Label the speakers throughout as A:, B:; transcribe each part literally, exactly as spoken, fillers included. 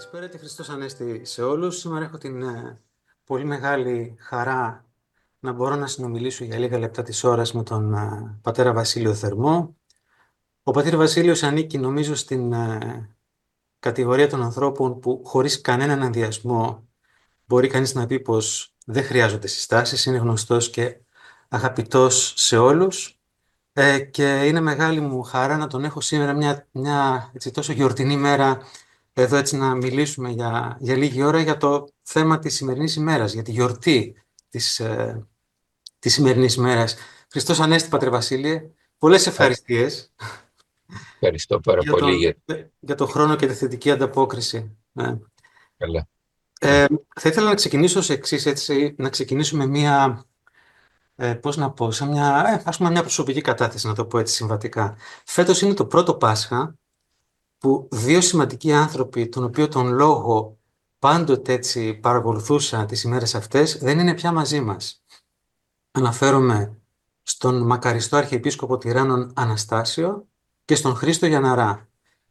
A: Καλησπέρα και Χριστός Ανέστη σε όλους. Σήμερα έχω την ε, πολύ μεγάλη χαρά να μπορώ να συνομιλήσω για λίγα λεπτά της ώρας με τον ε, πατέρα Βασίλειο Θερμό. Ο πατήρ Βασίλειος ανήκει νομίζω στην ε, κατηγορία των ανθρώπων που χωρίς κανέναν ενδιασμό μπορεί κανείς να πει πως δεν χρειάζονται συστάσεις. Είναι γνωστός και αγαπητός σε όλους. Ε, και είναι μεγάλη μου χαρά να τον έχω σήμερα μια, μια έτσι, τόσο γιορτινή μέρα εδώ έτσι να μιλήσουμε για, για λίγη ώρα για το θέμα της σημερινής ημέρας, για τη γιορτή της, ε, της σημερινής ημέρας. Χριστός Ανέστη, Πατρε Βασίλειε, πολλές ευχαριστίες
B: Ευχαριστώ πάρα
A: για
B: πολύ
A: τον,
B: για
A: για τον χρόνο και τη θετική ανταπόκριση. Ε,
B: καλά.
A: ε, θα ήθελα να ξεκινήσω ως εξής, έτσι, να ξεκινήσουμε μια, ε, πώς να πω, σαν μια, ε, ας πούμε μια προσωπική κατάθεση, να το πω έτσι συμβατικά. Φέτος είναι το πρώτο Πάσχα που δύο σημαντικοί άνθρωποι, τον οποίο τον λόγο πάντοτε έτσι παρακολουθούσα τις ημέρες αυτές, δεν είναι πια μαζί μας. Αναφέρομαι στον μακαριστό Αρχιεπίσκοπο Τυράννων Αναστάσιο και στον Χρήστο Γιανναρά.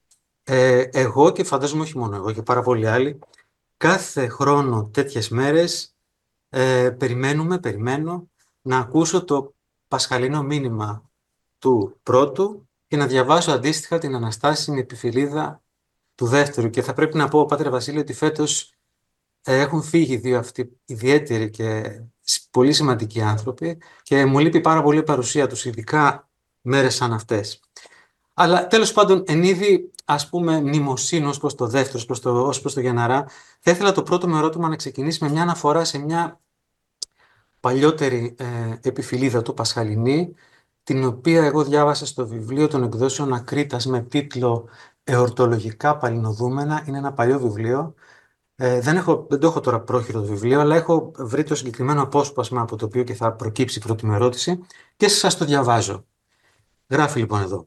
A: Ε, εγώ και φαντάζομαι όχι μόνο εγώ και πάρα πολλοί άλλοι, κάθε χρόνο τέτοιες μέρες ε, περιμένουμε, περιμένω να ακούσω το πασχαλινό μήνυμα του πρώτου και να διαβάσω αντίστοιχα την αναστάσιμη επιφυλίδα του δεύτερου. Και θα πρέπει να πω, Πάτερ Βασίλειο, ότι φέτος ε, έχουν φύγει δύο αυτοί ιδιαίτεροι και σ- πολύ σημαντικοί άνθρωποι και μου λείπει πάρα πολύ η παρουσία τους, ειδικά μέρες σαν αυτές. Αλλά τέλος πάντων, εν είδη, ας πούμε, μνημοσύνη ως προς το δεύτερο, ως προς το, ως προς το Γεναρά, θα ήθελα το πρώτο μου ερώτημα να ξεκινήσει με μια αναφορά σε μια παλιότερη ε, επιφυλίδα του Πασχαλινή, την οποία εγώ διάβασα στο βιβλίο των εκδόσεων Ακρίτας με τίτλο «Εορτολογικά παλινοδούμενα». Είναι ένα παλιό βιβλίο. Ε, δεν, έχω, δεν το έχω τώρα πρόχειρο το βιβλίο, αλλά έχω βρει το συγκεκριμένο απόσπασμα από το οποίο και θα προκύψει η πρώτη μου ερώτηση και σας το διαβάζω. Γράφει λοιπόν εδώ.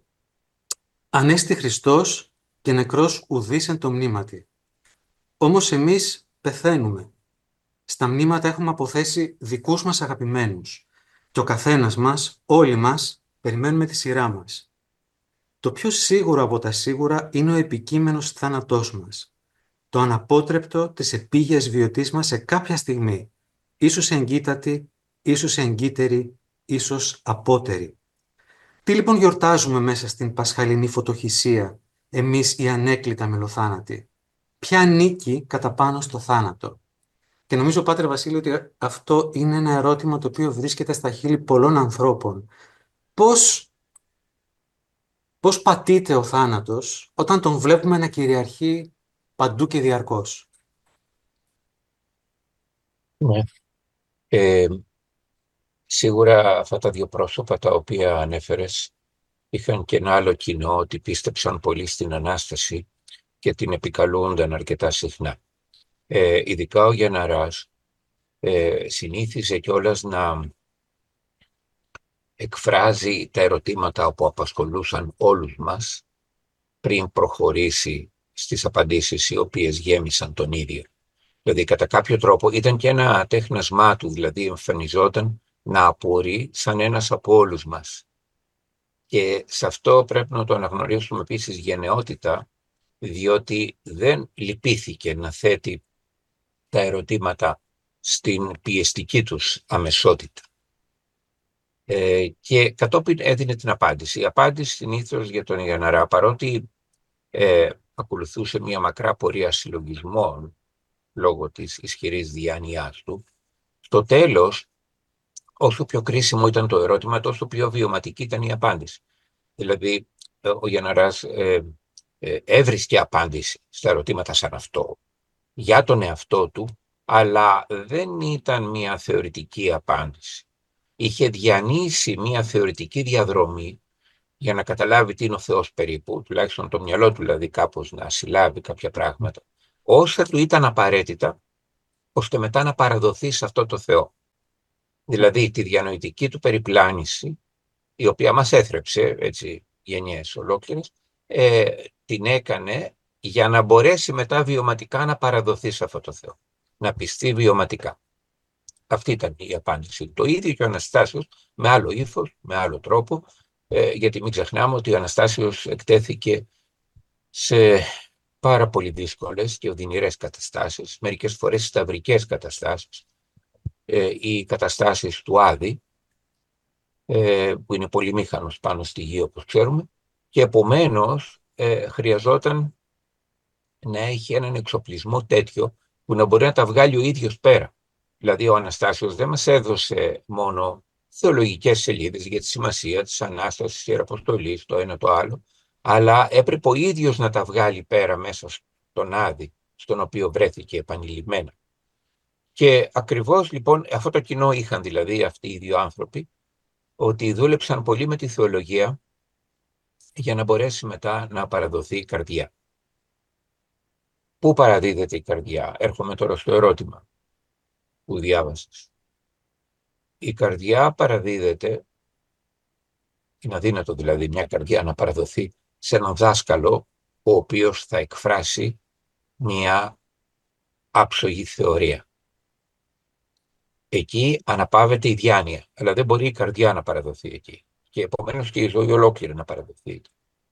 A: «Ανέστη Χριστός και νεκρός ουδής εν το μνήματι. Όμως εμείς πεθαίνουμε. Στα μνήματα έχουμε αποθέσει δικούς μας αγαπημένους. Και ο καθένας μας, όλοι μας, περιμένουμε τη σειρά μας. Το πιο σίγουρο από τα σίγουρα είναι ο επικείμενος θάνατός μας. Το αναπότρεπτο της επίγειας βιωτής μας σε κάποια στιγμή. Ίσως εγκύτατη, ίσως εγκύτερη, ίσως απότερη. Τι λοιπόν γιορτάζουμε μέσα στην πασχαλινή φωτοχυσία, εμείς οι ανέκλητα μελοθάνατοι? Ποια νίκη κατά πάνω στο θάνατο? Και νομίζω, Πάτερ Βασίλειο, ότι αυτό είναι ένα ερώτημα το οποίο βρίσκεται στα χείλη πολλών ανθρώπων. Πώς, πώς πατείται ο θάνατος όταν τον βλέπουμε να κυριαρχεί παντού και διαρκώς?
B: Ναι. Ε, Σίγουρα αυτά τα δύο πρόσωπα τα οποία ανέφερες είχαν και ένα άλλο κοινό, ότι πίστεψαν πολύ στην Ανάσταση και την επικαλούνταν αρκετά συχνά. Ε, ειδικά ο Γιανναράς ε, συνήθιζε κιόλας να εκφράζει τα ερωτήματα που απασχολούσαν όλους μας πριν προχωρήσει στις απαντήσεις οι οποίες γέμισαν τον ίδιο. Δηλαδή, κατά κάποιο τρόπο ήταν και ένα τέχνασμά του, δηλαδή εμφανιζόταν να απορεί σαν ένας από όλους μας. Και σε αυτό πρέπει να το αναγνωρίσουμε επίσης γενναιότητα, διότι δεν λυπήθηκε να θέτει τα ερωτήματα στην πιεστική τους αμεσότητα. Ε, και κατόπιν έδινε την απάντηση. Η απάντηση συνήθως για τον Γιανναρά, παρότι ε, ακολουθούσε μια μακρά πορεία συλλογισμών, λόγω της ισχυρής διάνοιάς του, στο τέλος, όσο πιο κρίσιμο ήταν το ερώτημα, τόσο πιο βιωματική ήταν η απάντηση. Δηλαδή, ο Γιανναράς ε, ε, έβρισκε απάντηση στα ερωτήματα σαν αυτό, για τον εαυτό του, αλλά δεν ήταν μια θεωρητική απάντηση. Είχε διανύσει μια θεωρητική διαδρομή για να καταλάβει τι είναι ο Θεός περίπου, τουλάχιστον το μυαλό του δηλαδή κάπως να συλλάβει κάποια πράγματα, όσα του ήταν απαραίτητα, ώστε μετά να παραδοθεί σε αυτό το Θεό. Δηλαδή τη διανοητική του περιπλάνηση, η οποία μας έθρεψε, έτσι, γενιές ολόκληρες, ε, την έκανε για να μπορέσει μετά βιωματικά να παραδοθεί σε αυτό το Θεό. Να πιστεί βιωματικά. Αυτή ήταν η απάντηση. Το ίδιο και ο Αναστάσιος, με άλλο ύφος, με άλλο τρόπο, ε, γιατί μην ξεχνάμε ότι ο Αναστάσιος εκτέθηκε σε πάρα πολύ δύσκολες και οδυνηρές καταστάσεις, μερικές φορές σταυρικές καταστάσεις, ε, οι καταστάσεις του Άδη, ε, που είναι πολυμήχανος πάνω στη γη όπως ξέρουμε, και επομένως ε, χρειαζόταν να έχει έναν εξοπλισμό τέτοιο που να μπορεί να τα βγάλει ο ίδιος πέρα. Δηλαδή ο Αναστάσιος δεν μας έδωσε μόνο θεολογικές σελίδες για τη σημασία της Ανάστασης, της Ιεραποστολής, το ένα το άλλο, αλλά έπρεπε ο ίδιος να τα βγάλει πέρα μέσα στον Άδη, στον οποίο βρέθηκε επανειλημμένα. Και ακριβώς λοιπόν αυτό το κοινό είχαν δηλαδή αυτοί οι δύο άνθρωποι, ότι δούλεψαν πολύ με τη θεολογία για να μπορέσει μετά να παραδοθεί η καρδιά. Πού παραδίδεται η καρδιά? Έρχομαι τώρα στο ερώτημα που διάβασες. Η καρδιά παραδίδεται, είναι αδύνατο δηλαδή μια καρδιά να παραδοθεί σε έναν δάσκαλο ο οποίος θα εκφράσει μια άψογη θεωρία. Εκεί αναπαύεται η διάνοια, αλλά δεν μπορεί η καρδιά να παραδοθεί εκεί. Και επομένως και η ζωή ολόκληρη να παραδοθεί εκεί.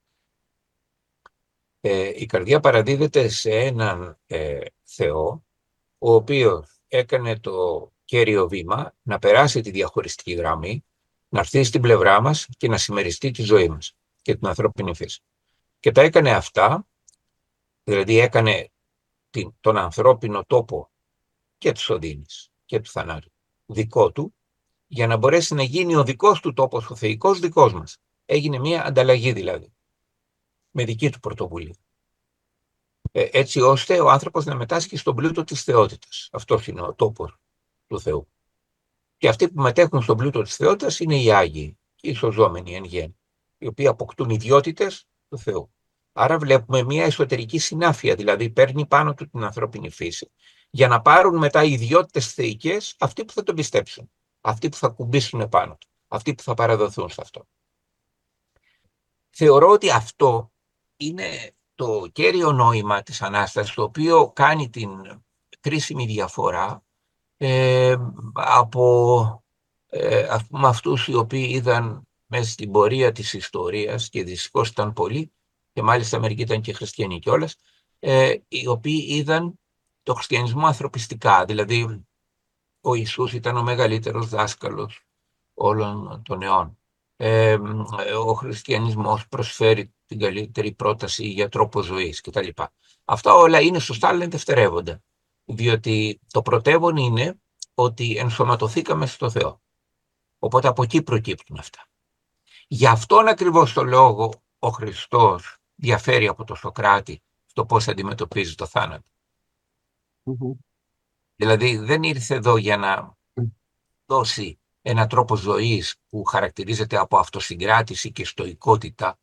B: Ε, η καρδιά παραδίδεται σε έναν ε, Θεό, ο οποίος έκανε το κέριο βήμα να περάσει τη διαχωριστική γραμμή, να έρθει στην πλευρά μας και να συμμεριστεί τη ζωή μας και την ανθρώπινη φύση. Και τα έκανε αυτά, δηλαδή έκανε την, τον ανθρώπινο τόπο και της οδύνης και του θανάτου δικό του, για να μπορέσει να γίνει ο δικός του τόπος, ο θεϊκός δικός μας. Έγινε μια ανταλλαγή δηλαδή, με δική του πρωτοβουλία. Ε, έτσι ώστε ο άνθρωπος να μετάσχει στον πλούτο της θεότητας. Αυτός είναι ο τόπος του Θεού. Και αυτοί που μετέχουν στον πλούτο της θεότητας είναι οι Άγιοι, οι ισοζόμενοι εν γέννη, οι οποίοι αποκτούν ιδιότητες του Θεού. Άρα βλέπουμε μια εσωτερική συνάφεια, δηλαδή παίρνει πάνω του την ανθρώπινη φύση, για να πάρουν μετά οι ιδιότητες θεϊκές αυτοί που θα τον πιστέψουν, αυτοί που θα κουμπίσουν πάνω του, αυτοί που θα παραδοθούν σε αυτό. Θεωρώ ότι αυτό είναι το κέριο νόημα της Ανάστασης, το οποίο κάνει την κρίσιμη διαφορά ε, από ε, ας πούμε, αυτούς οι οποίοι είδαν μέσα στην πορεία της ιστορίας, και δυστυχώς ήταν πολλοί, και μάλιστα μερικοί ήταν και χριστιανοί κιόλας, ε, οι οποίοι είδαν το χριστιανισμό ανθρωπιστικά. Δηλαδή, ο Ιησούς ήταν ο μεγαλύτερος δάσκαλος όλων των αιών. Ε, ο χριστιανισμός προσφέρει την καλύτερη πρόταση για τρόπο ζωής κτλ. Αυτά όλα είναι σωστά, αλλά είναι δευτερεύοντα. Διότι το πρωτεύον είναι ότι ενσωματωθήκαμε στο Θεό. Οπότε από εκεί προκύπτουν αυτά. Γι' αυτόν ακριβώς το λόγο ο Χριστός διαφέρει από τον Σωκράτη στο πώς αντιμετωπίζει το θάνατο.
A: Mm-hmm.
B: Δηλαδή δεν ήρθε εδώ για να δώσει έναν τρόπο ζωής που χαρακτηρίζεται από αυτοσυγκράτηση και στοικότητα,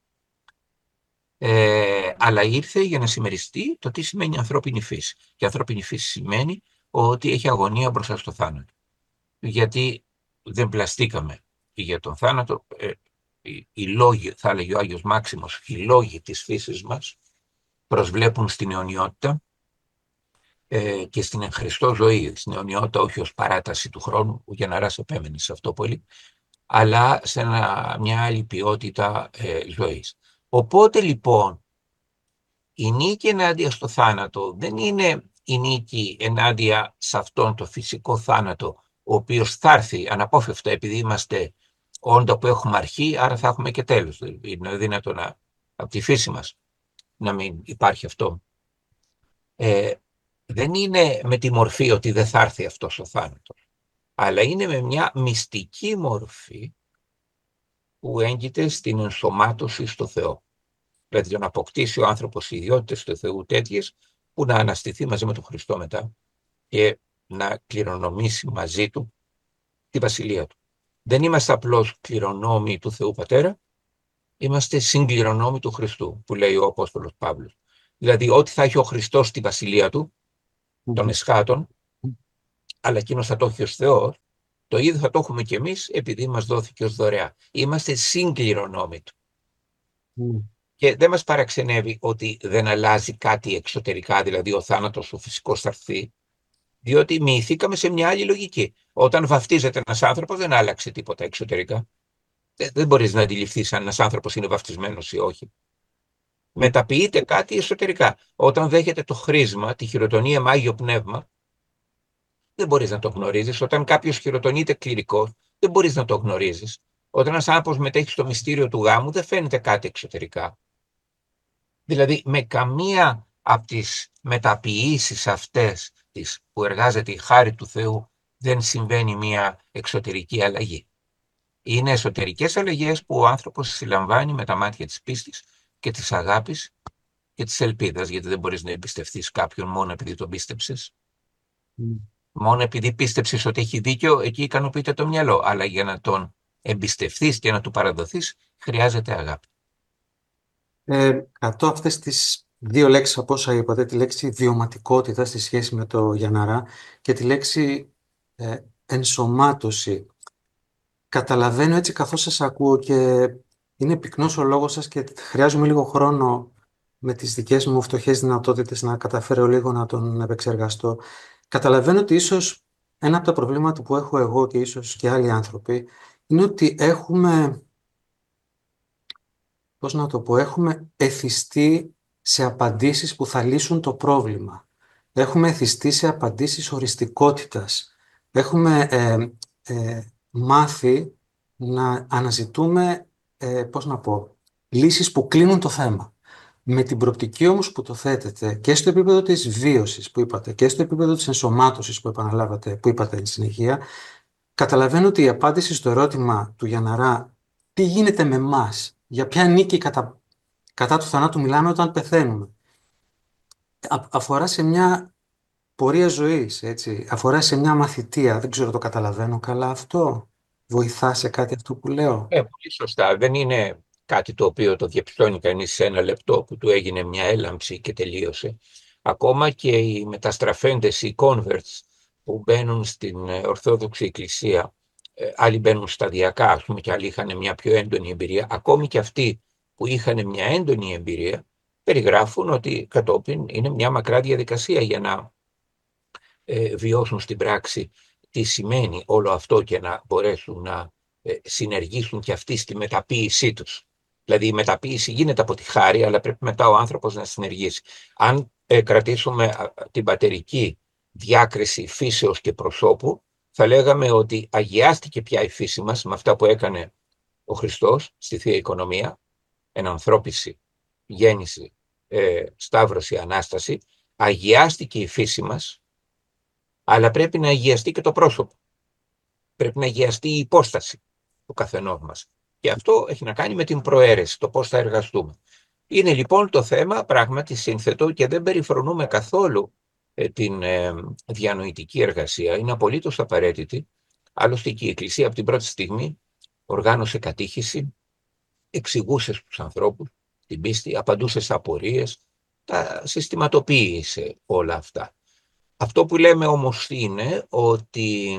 B: ε, αλλά ήρθε για να συμμεριστεί το τι σημαίνει ανθρώπινη φύση. Και ανθρώπινη φύση σημαίνει ότι έχει αγωνία μπροστά στο θάνατο. Γιατί δεν πλαστήκαμε για τον θάνατο. Ε, οι, οι λόγοι, θα έλεγε ο Άγιος Μάξιμος, οι λόγοι της φύσης μας προσβλέπουν στην αιωνιότητα ε, και στην εν Χριστώ ζωή. Στην αιωνιότητα όχι ως παράταση του χρόνου, ο Γεναράς επέμενε σε αυτό πολύ, αλλά σε ένα, μια άλλη ποιότητα ε, ζωής. Οπότε λοιπόν η νίκη ενάντια στο θάνατο δεν είναι η νίκη ενάντια σε αυτόν το φυσικό θάνατο, ο οποίος θα έρθει αναπόφευκτα, επειδή είμαστε όντα που έχουμε αρχή, άρα θα έχουμε και τέλος. Είναι δυνατό να, από τη φύση μας να μην υπάρχει αυτό. Ε, δεν είναι με τη μορφή ότι δεν θα έρθει αυτός ο θάνατος, αλλά είναι με μια μυστική μορφή που έγκυται στην ενσωμάτωση στο Θεό. Δηλαδή να αποκτήσει ο άνθρωπος ιδιότητες του Θεού τέτοιες που να αναστηθεί μαζί με τον Χριστό μετά και να κληρονομήσει μαζί του τη βασιλεία του. Δεν είμαστε απλώς κληρονόμοι του Θεού Πατέρα, είμαστε συγκληρονόμοι του Χριστού, που λέει ο Απόστολος Παύλος. Δηλαδή ό,τι θα έχει ο Χριστός στη βασιλεία του, των εσχάτων, αλλά εκείνος θα το έχει ως Θεός, το ίδιο θα το έχουμε κι εμείς επειδή μας δόθηκε ως δωρεά. Είμαστε συγκληρονόμοι του. Mm. Και δεν μας παραξενεύει ότι δεν αλλάζει κάτι εξωτερικά, δηλαδή ο θάνατος ο φυσικός θα έρθει, διότι μοιηθήκαμε σε μια άλλη λογική. Όταν βαφτίζεται ένας άνθρωπος δεν άλλαξε τίποτα εξωτερικά. Δεν, δεν μπορείς να αντιληφθείς αν ένας άνθρωπος είναι βαφτισμένος ή όχι. μεταποιείται κάτι εσωτερικά. Όταν δέχεται το χρήσμα, τη χειροτονία με Άγιο Πνεύμα, δεν μπορείς να το γνωρίζεις. Όταν κάποιος χειροτονείται κληρικός, δεν μπορείς να το γνωρίζεις. Όταν ένας άνθρωπος μετέχει στο μυστήριο του γάμου, δεν φαίνεται κάτι εξωτερικά. Δηλαδή, με καμία από τις μεταποιήσεις αυτές τις που εργάζεται η χάρη του Θεού, δεν συμβαίνει μια εξωτερική αλλαγή. Είναι εσωτερικές αλλαγές που ο άνθρωπος συλλαμβάνει με τα μάτια της πίστης και της αγάπης και της ελπίδας, γιατί δεν μπορείς να εμπιστευτείς κάποιον μόνο επειδή τον πίστεψες.
A: Mm.
B: Μόνο επειδή πίστεψες ότι έχει δίκιο, εκεί ικανοποιείται το μυαλό. Αλλά για να τον εμπιστευτείς και να του παραδοθείς, χρειάζεται αγάπη.
A: Ε, κρατώ αυτές τις δύο λέξεις από όσα είπατε, τη λέξη βιωματικότητα στη σχέση με το Γιανναρά και τη λέξη ε, ενσωμάτωση. Καταλαβαίνω έτσι καθώς σας ακούω και είναι πυκνός ο λόγος σας και χρειάζομαι λίγο χρόνο με τις δικές μου φτωχές δυνατότητες να καταφέρω λίγο να τον επεξεργαστώ. Καταλαβαίνω ότι ίσως ένα από τα προβλήματα που έχω εγώ και ίσως και άλλοι άνθρωποι είναι ότι έχουμε, πώς να το πω, έχουμε εθιστεί σε απαντήσεις που θα λύσουν το πρόβλημα. Έχουμε εθιστεί σε απαντήσεις οριστικότητας. Έχουμε ε, ε, μάθει να αναζητούμε, ε, πώς να πω, λύσεις που κλείνουν το θέμα. Με την προοπτική όμως που το θέτετε και στο επίπεδο της βίωσης που είπατε και στο επίπεδο της ενσωμάτωσης που επαναλάβατε, που είπατε εν συνεχεία, καταλαβαίνω ότι η απάντηση στο ερώτημα του Γιανναρά «Τι γίνεται με εμάς, για ποια νίκη κατά, κατά του θανάτου μιλάμε όταν πεθαίνουμε», α- αφορά σε μια πορεία ζωής, έτσι, αφορά σε μια μαθητεία. Δεν ξέρω, το καταλαβαίνω καλά αυτό. Βοηθά σε κάτι αυτό που λέω.
B: Ε, πολύ σωστά. Δεν είναι κάτι το οποίο το διαπιστώνει κανείς σε ένα λεπτό που του έγινε μια έλαμψη και τελείωσε. Ακόμα και οι μεταστραφέντες, οι converts που μπαίνουν στην ε, Ορθόδοξη Εκκλησία, ε, άλλοι μπαίνουν σταδιακά, ας πούμε, και άλλοι είχαν μια πιο έντονη εμπειρία. Ακόμη και αυτοί που είχαν μια έντονη εμπειρία, περιγράφουν ότι κατόπιν είναι μια μακρά διαδικασία για να ε, βιώσουν στην πράξη τι σημαίνει όλο αυτό και να μπορέσουν να ε, συνεργήσουν και αυτοί στη μεταποίησή τους. Δηλαδή η μεταποίηση γίνεται από τη χάρη, αλλά πρέπει μετά ο άνθρωπος να συνεργήσει. Αν ε, κρατήσουμε α, την πατερική διάκριση φύσεως και προσώπου, θα λέγαμε ότι αγιάστηκε πια η φύση μας με αυτά που έκανε ο Χριστός στη Θεία Οικονομία, ενανθρώπιση, γέννηση, ε, σταύρωση, Ανάσταση, αγιάστηκε η φύση μας, αλλά πρέπει να αγιαστεί και το πρόσωπο. Πρέπει να αγιαστεί η υπόσταση του καθενός μας. Και αυτό έχει να κάνει με την προαίρεση, το πώς θα εργαστούμε. Είναι λοιπόν το θέμα πράγματι σύνθετο και δεν περιφρονούμε καθόλου ε, την ε, διανοητική εργασία. Είναι απολύτως απαραίτητη. Άλλωστε και η Εκκλησία από την πρώτη στιγμή οργάνωσε κατήχηση, εξηγούσε στους ανθρώπους την πίστη, απαντούσε σε απορίες, τα συστηματοποίησε όλα αυτά. Αυτό που λέμε όμως είναι ότι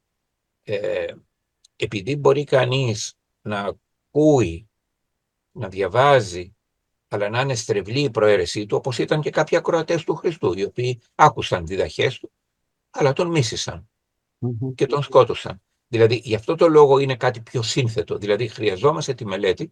B: ε, επειδή μπορεί κανείς να ακούει, να διαβάζει, αλλά να είναι στρεβλή η προαίρεσή του, όπως ήταν και κάποιοι ακροατές του Χριστού, οι οποίοι άκουσαν διδαχές του, αλλά τον μίσησαν
A: Μμμ.
B: και τον σκότωσαν. Δηλαδή, γι' αυτό το λόγο είναι κάτι πιο σύνθετο. Δηλαδή, χρειαζόμαστε τη μελέτη,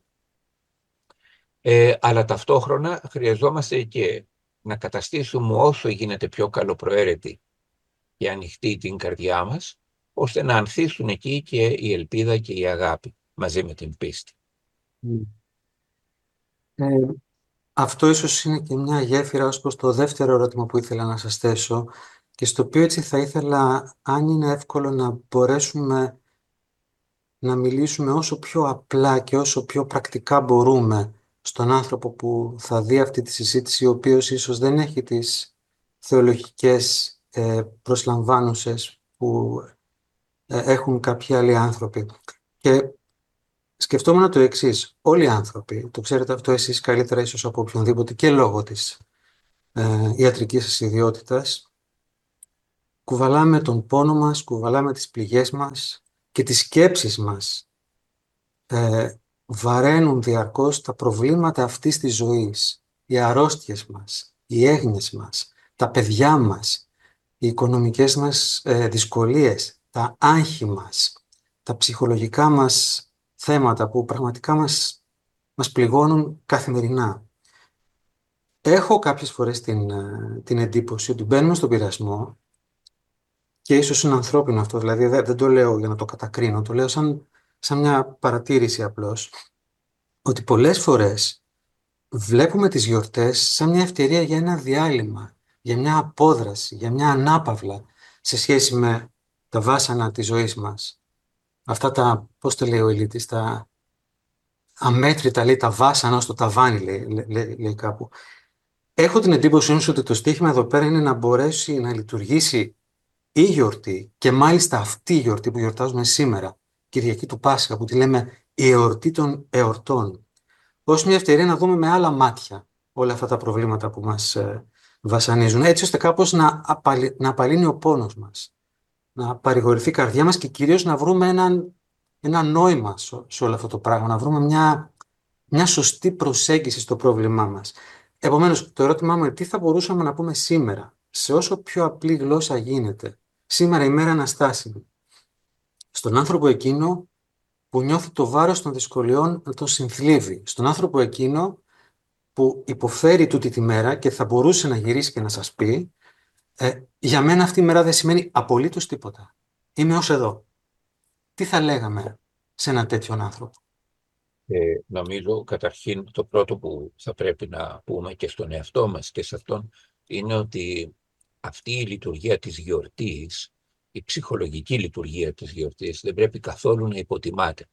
B: ε, αλλά ταυτόχρονα χρειαζόμαστε και να καταστήσουμε όσο γίνεται πιο καλοπροαίρετη και ανοιχτή την καρδιά μας, ώστε να ανθίσουν εκεί και η ελπίδα και η αγάπη μαζί με την πίστη.
A: Μμ. Ε, Αυτό ίσως είναι και μια γέφυρα ως προς το δεύτερο ερώτημα που ήθελα να σας θέσω και στο οποίο έτσι θα ήθελα, αν είναι εύκολο, να μπορέσουμε να μιλήσουμε όσο πιο απλά και όσο πιο πρακτικά μπορούμε στον άνθρωπο που θα δει αυτή τη συζήτηση, ο οποίος ίσως δεν έχει τις θεολογικές ε, προσλαμβάνουσες που ε, έχουν κάποιοι άλλοι άνθρωποι. Και σκεφτόμουν το εξής: όλοι οι άνθρωποι, το ξέρετε αυτό εσείς καλύτερα ίσως από οποιονδήποτε και λόγω της ε, ιατρικής σας ιδιότητας, κουβαλάμε τον πόνο μας, κουβαλάμε τις πληγές μας και τις σκέψεις μας. Ε, βαραίνουν διαρκώς τα προβλήματα αυτής της ζωής, οι αρρώστιες μας, οι έγνοιες μας, τα παιδιά μας, οι οικονομικές μας ε, δυσκολίες, τα άγχη μας, τα ψυχολογικά μας θέματα που πραγματικά μας, μας πληγώνουν καθημερινά. έχω κάποιες φορές την, ε, την εντύπωση ότι μπαίνουμε στον πειρασμό και ίσως είναι ανθρώπινο αυτό, δηλαδή δεν, δεν το λέω για να το κατακρίνω, το λέω σαν, σαν μια παρατήρηση απλώς, ότι πολλές φορές βλέπουμε τις γιορτές σαν μια ευκαιρία για ένα διάλειμμα, για μια απόδραση, για μια ανάπαυλα σε σχέση με τα βάσανα της ζωής μας. Αυτά τα, πώς το λέει ο Ηλίτης, τα αμέτρητα, λέει, τα βάσανα στο ταβάνι, λέει, λέει, λέει, λέει κάπου. Έχω την εντύπωση όμως ότι το στίχημα εδώ πέρα είναι να μπορέσει να λειτουργήσει η γιορτή και μάλιστα αυτή η γιορτή που γιορτάζουμε σήμερα, Κυριακή του Πάσχα, που τη λέμε η εορτή των εορτών, ως μια ευκαιρία να δούμε με άλλα μάτια όλα αυτά τα προβλήματα που μας ε, βασανίζουν, έτσι ώστε κάπως να, απαλυ, να απαλύνει ο πόνος μας, να παρηγορηθεί η καρδιά μας και κυρίως να βρούμε ένα, ένα νόημα σε, σε όλο αυτό το πράγμα, να βρούμε μια, μια σωστή προσέγγιση στο πρόβλημά μας. Επομένως, το ερώτημά μου είναι τι θα μπορούσαμε να πούμε σήμερα, σε όσο πιο απλή γλώσσα γίνεται, σήμερα ημέρα αναστάσιμη, στον άνθρωπο εκείνο που νιώθει το βάρος των δυσκολιών να τον συνθλίβει, στον άνθρωπο εκείνο που υποφέρει τούτη τη μέρα και θα μπορούσε να γυρίσει και να σας πει ε, για μένα αυτή η μέρα δεν σημαίνει απολύτως τίποτα. Είμαι ως εδώ. Τι θα λέγαμε σε έναν τέτοιον άνθρωπο?
B: Ε, νομίζω καταρχήν το πρώτο που θα πρέπει να πούμε και στον εαυτό μας και σε αυτόν είναι ότι αυτή η λειτουργία της γιορτής, η ψυχολογική λειτουργία της γιορτής δεν πρέπει καθόλου να υποτιμάται.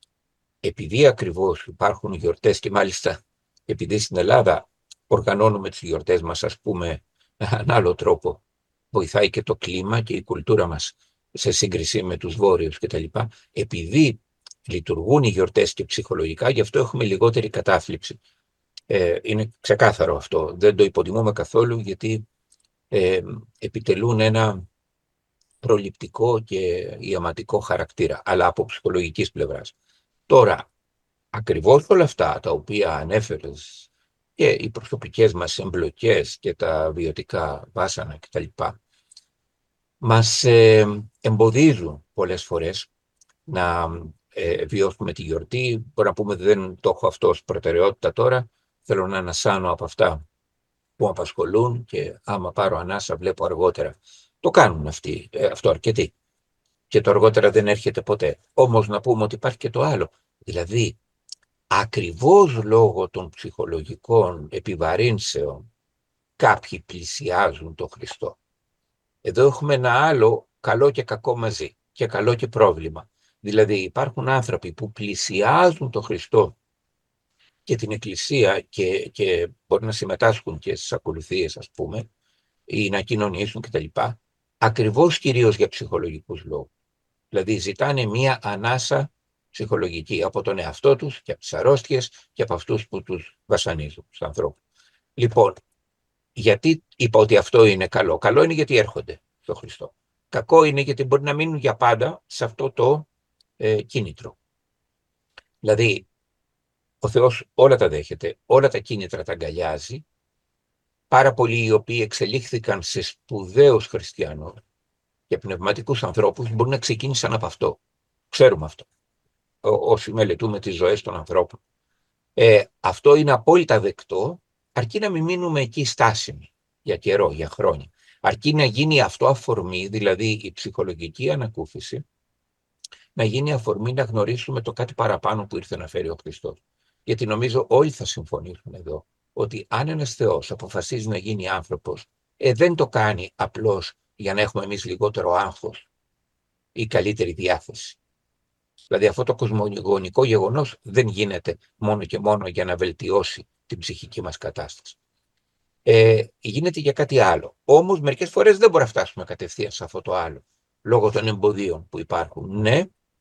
B: Επειδή ακριβώς υπάρχουν γιορτές και μάλιστα επειδή στην Ελλάδα οργανώνουμε τις γιορτές μας, ας πούμε, με έναν άλλο τρόπο, βοηθάει και το κλίμα και η κουλτούρα μας σε σύγκριση με τους βόρειους κτλ. Επειδή λειτουργούν οι γιορτές και ψυχολογικά, γι' αυτό έχουμε λιγότερη κατάθλιψη. Ε, είναι ξεκάθαρο αυτό. Δεν το υποτιμούμε καθόλου, γιατί ε, επιτελούν ένα προληπτικό και ιαματικό χαρακτήρα, αλλά από ψυχολογικής πλευράς. Τώρα, ακριβώς όλα αυτά τα οποία ανέφερες και οι προσωπικές μας εμπλοκές και τα βιωτικά βάσανα κτλ. Μας ε, εμποδίζουν πολλές φορές να ε, βιώσουμε τη γιορτή. Μπορώ να πούμε ότι δεν το έχω αυτό ως προτεραιότητα τώρα. Θέλω να ανασάνω από αυτά που με απασχολούν και άμα πάρω ανάσα βλέπω αργότερα. Το κάνουν αυτοί, ε, αυτό αρκετοί. Και το αργότερα δεν έρχεται ποτέ. Όμως να πούμε ότι υπάρχει και το άλλο. Δηλαδή, ακριβώς λόγω των ψυχολογικών επιβαρύνσεων κάποιοι πλησιάζουν τον Χριστό. Εδώ έχουμε ένα άλλο καλό και κακό μαζί και καλό και πρόβλημα. Δηλαδή υπάρχουν άνθρωποι που πλησιάζουν τον Χριστό και την Εκκλησία και, και μπορεί να συμμετάσχουν και στις ακολουθίες, ας πούμε, ή να κοινωνήσουν κτλ. Ακριβώς κυρίως για ψυχολογικούς λόγους. Δηλαδή ζητάνε μία ανάσα ψυχολογική από τον εαυτό τους και από τις αρρώστιες και από αυτούς που τους βασανίζουν, τους ανθρώπους. Λοιπόν, γιατί είπα ότι αυτό είναι καλό? Καλό είναι γιατί έρχονται στον Χριστό. Κακό είναι γιατί μπορεί να μείνουν για πάντα σε αυτό το ε, κίνητρο. Δηλαδή, ο Θεός όλα τα δέχεται, όλα τα κίνητρα τα αγκαλιάζει. Πάρα πολλοί οι οποίοι εξελίχθηκαν σε σπουδαίους χριστιανούς και πνευματικούς ανθρώπους μπορεί να ξεκίνησαν από αυτό. Ξέρουμε αυτό. Ό, όσοι μελετούμε τις ζωές των ανθρώπων. Ε, αυτό είναι απόλυτα δεκτό, αρκεί να μην μείνουμε εκεί στάσιμοι για καιρό, για χρόνια. Αρκεί να γίνει αυτό αφορμή, δηλαδή η ψυχολογική ανακούφιση, να γίνει αφορμή να γνωρίσουμε το κάτι παραπάνω που ήρθε να φέρει ο Χριστός. Γιατί νομίζω όλοι θα συμφωνήσουν εδώ ότι αν ένας Θεός αποφασίζει να γίνει άνθρωπος, ε, δεν το κάνει απλώς για να έχουμε εμείς λιγότερο άγχος ή καλύτερη διάθεση. Δηλαδή αυτό το κοσμογονικό γεγονός δεν γίνεται μόνο και μόνο για να βελτιώσει την ψυχική μας κατάσταση. Ε, γίνεται για κάτι άλλο. Όμως μερικές φορές δεν μπορεί να φτάσουμε κατευθείαν σε αυτό το άλλο, λόγω των εμποδίων που υπάρχουν. Ναι,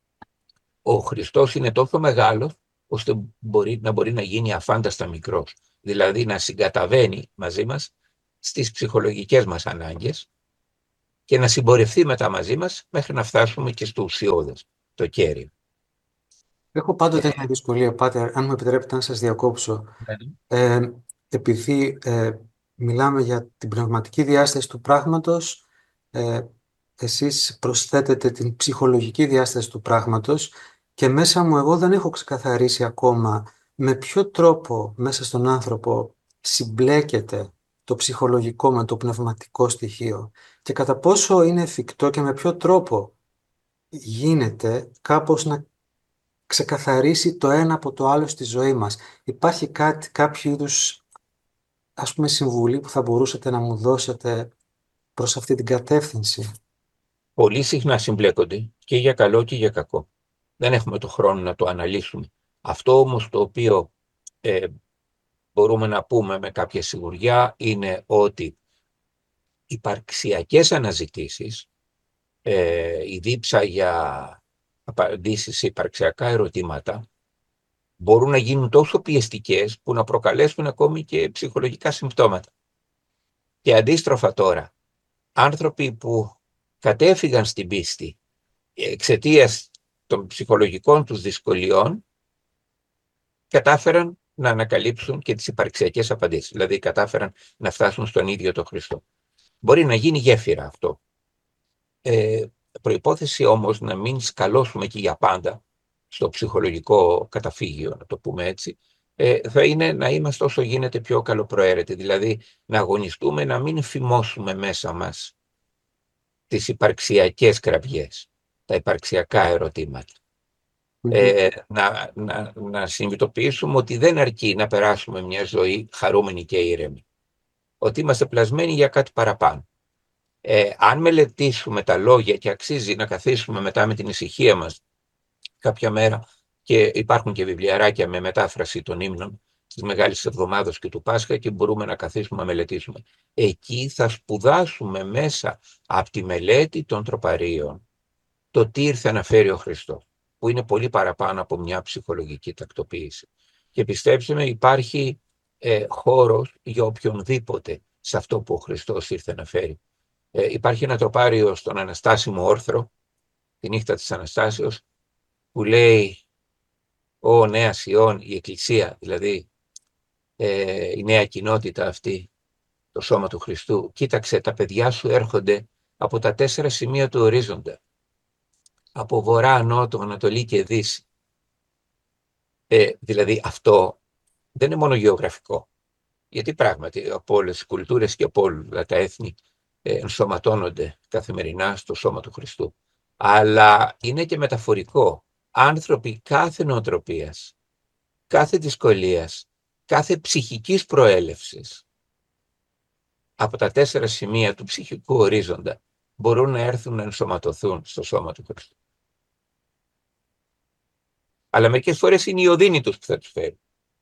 B: ο Χριστός είναι τόσο μεγάλος, ώστε μπορεί, να μπορεί να γίνει αφάνταστα μικρός. Δηλαδή να συγκαταβαίνει μαζί μας στις ψυχολογικές μας ανάγκες και να συμπορευτεί μετά μαζί μας μέχρι να φτάσουμε και στο ουσιώδες, το κέριο.
A: Έχω πάντοτε μια δυσκολία, Πάτερ, αν μου επιτρέπετε να σας διακόψω. Ε, επειδή ε, μιλάμε για την πνευματική διάσταση του πράγματος, ε, εσείς προσθέτετε την ψυχολογική διάσταση του πράγματος και μέσα μου εγώ δεν έχω ξεκαθαρίσει ακόμα με ποιο τρόπο μέσα στον άνθρωπο συμπλέκεται το ψυχολογικό με το πνευματικό στοιχείο και κατά πόσο είναι εφικτό και με ποιο τρόπο γίνεται κάπως να ξεκαθαρίσει το ένα από το άλλο στη ζωή μας. Υπάρχει κάτι, κάποιο είδους, ας πούμε, συμβουλή που θα μπορούσατε να μου δώσετε προς αυτή την κατεύθυνση?
B: Πολύ συχνά συμπλέκονται και για καλό και για κακό. Δεν έχουμε το χρόνο να το αναλύσουμε. Αυτό όμως το οποίο ε, μπορούμε να πούμε με κάποια σιγουριά είναι ότι υπαρξιακές αναζητήσεις, ε, η δίψα για απαντήσεις σε υπαρξιακά ερωτήματα, μπορούν να γίνουν τόσο πιεστικές που να προκαλέσουν ακόμη και ψυχολογικά συμπτώματα. Και αντίστροφα τώρα, άνθρωποι που κατέφυγαν στην πίστη εξαιτίας των ψυχολογικών τους δυσκολιών, κατάφεραν να ανακαλύψουν και τις υπαρξιακές απαντήσεις. Δηλαδή κατάφεραν να φτάσουν στον ίδιο τον Χριστό. Μπορεί να γίνει γέφυρα αυτό. Ε, προϋπόθεση όμως να μην σκαλώσουμε και για πάντα στο ψυχολογικό καταφύγιο, να το πούμε έτσι, ε, θα είναι να είμαστε όσο γίνεται πιο καλοπροαίρετοι. Δηλαδή να αγωνιστούμε να μην φημώσουμε μέσα μας τις υπαρξιακές κραυγές, τα υπαρξιακά ερωτήματα. Ε, να, να, να συνειδητοποιήσουμε ότι δεν αρκεί να περάσουμε μια ζωή χαρούμενη και ήρεμη. Ότι είμαστε πλασμένοι για κάτι παραπάνω. Ε, αν μελετήσουμε τα λόγια, και αξίζει να καθίσουμε μετά με την ησυχία μας κάποια μέρα, και υπάρχουν και βιβλιαράκια με μετάφραση των ύμνων της Μεγάλης Εβδομάδος και του Πάσχα, και μπορούμε να καθίσουμε να μελετήσουμε. Εκεί θα σπουδάσουμε μέσα από τη μελέτη των τροπαρίων το τι ήρθε να φέρει ο Χριστός, που είναι πολύ παραπάνω από μια ψυχολογική τακτοποίηση. Και πιστέψτε με, υπάρχει ε, χώρος για οποιονδήποτε σε αυτό που ο Χριστός ήρθε να φέρει. Ε, υπάρχει ένα τροπάριο στον Αναστάσιμο Όρθρο, τη νύχτα της Αναστάσεως, που λέει «Ω Νέα Σιών», η Εκκλησία, δηλαδή ε, η νέα κοινότητα αυτή, το σώμα του Χριστού, κοίταξε, τα παιδιά σου έρχονται από τα τέσσερα σημεία του ορίζοντα, από βορρά, νότο, ανατολή και δύση. Ε, δηλαδή αυτό δεν είναι μόνο γεωγραφικό, γιατί πράγματι από όλες τις κουλτούρες και από όλα τα έθνη ε, ενσωματώνονται καθημερινά στο σώμα του Χριστού. Αλλά είναι και μεταφορικό. Άνθρωποι κάθε νοοτροπίας, κάθε δυσκολίας, κάθε ψυχικής προέλευσης, από τα τέσσερα σημεία του ψυχικού ορίζοντα, μπορούν να έρθουν να ενσωματωθούν στο σώμα του Χριστού. Αλλά μερικές φορές είναι η οδύνη τους που θα τους φέρει.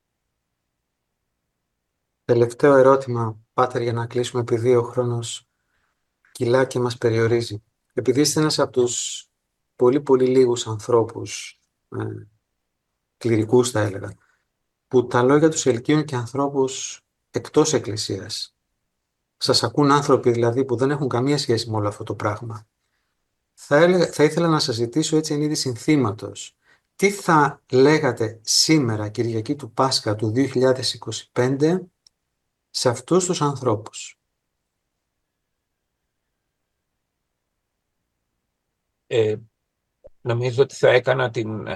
A: Τελευταίο ερώτημα, Πάτερ, για να κλείσουμε, επειδή ο χρόνος κυλά και μας περιορίζει. Επειδή είστε ένας από τους πολύ πολύ λίγους ανθρώπους, ε, κληρικούς θα έλεγα, που τα λόγια τους ελκύουν και ανθρώπους εκτός εκκλησίας. Σας ακούν άνθρωποι δηλαδή που δεν έχουν καμία σχέση με όλο αυτό το πράγμα. Θα, έλεγα, θα ήθελα να σας ζητήσω έτσι εν είδη συνθήματος. Τι θα λέγατε σήμερα, Κυριακή του Πάσχα του δύο χιλιάδες είκοσι πέντε, σε αυτούς τους ανθρώπους?
B: Ε, νομίζω ότι θα έκανα την,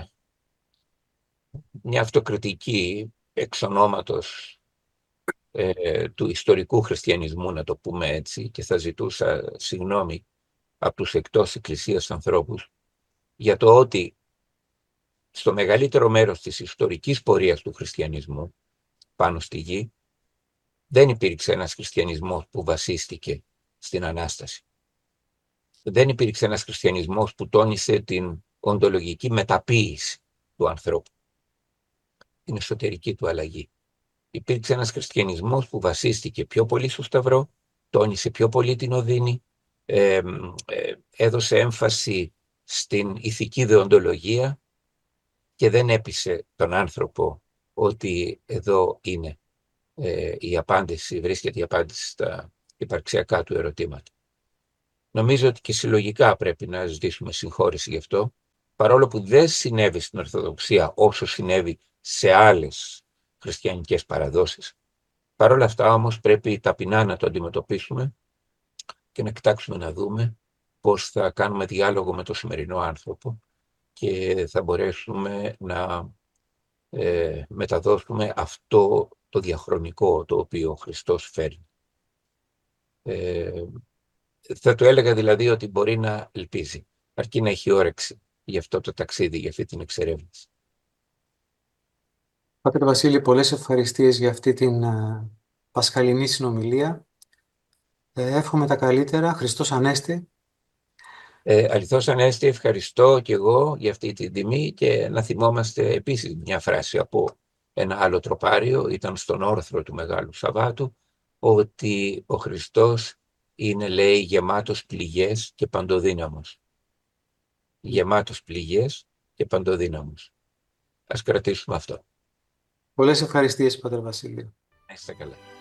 B: μια αυτοκριτική εξ ονόματος ε, του ιστορικού χριστιανισμού, να το πούμε έτσι, και θα ζητούσα συγγνώμη από τους εκτός εκκλησίας ανθρώπους για το ότι στο μεγαλύτερο μέρος της ιστορικής πορείας του χριστιανισμού πάνω στη γη δεν υπήρξε ένας χριστιανισμός που βασίστηκε στην Ανάσταση. Δεν υπήρξε ένας χριστιανισμός που τόνισε την οντολογική μεταποίηση του ανθρώπου, την εσωτερική του αλλαγή. Υπήρξε ένας χριστιανισμός που βασίστηκε πιο πολύ στο Σταυρό, τόνισε πιο πολύ την οδύνη, ε, ε, έδωσε έμφαση στην ηθική δεοντολογία και δεν έπεισε τον άνθρωπο ότι εδώ είναι ε, η απάντηση, βρίσκεται η απάντηση στα υπαρξιακά του ερωτήματα. Νομίζω ότι και συλλογικά πρέπει να ζητήσουμε συγχώρεση γι' αυτό, παρόλο που δεν συνέβη στην Ορθοδοξία όσο συνέβη σε άλλες χριστιανικές παραδόσεις. Παρ' όλα αυτά όμως πρέπει ταπεινά να το αντιμετωπίσουμε και να κοιτάξουμε να δούμε πώς θα κάνουμε διάλογο με το σημερινό άνθρωπο και θα μπορέσουμε να ε, μεταδώσουμε αυτό το διαχρονικό το οποίο ο Χριστός φέρνει. Ε, θα του έλεγα δηλαδή ότι μπορεί να ελπίζει, αρκεί να έχει όρεξη για αυτό το ταξίδι, για αυτή την εξερεύνηση.
A: Πάτερ Βασίλη, πολλές ευχαριστίες για αυτή την ε, πασχαλινή συνομιλία. Ε, εύχομαι τα καλύτερα. Χριστός Ανέστη.
B: Ε, αληθώς Ανέστη, ευχαριστώ και εγώ για αυτή την τιμή και να θυμόμαστε επίσης μια φράση από ένα άλλο τροπάριο, ήταν στον όρθρο του Μεγάλου Σαββάτου, ότι ο Χριστός είναι, λέει, γεμάτος πληγές και παντοδύναμος. Γεμάτος πληγές και παντοδύναμος. Ας κρατήσουμε αυτό.
A: Πολλές ευχαριστίες, Πάτερ Βασίλη.
B: Να είστε καλά.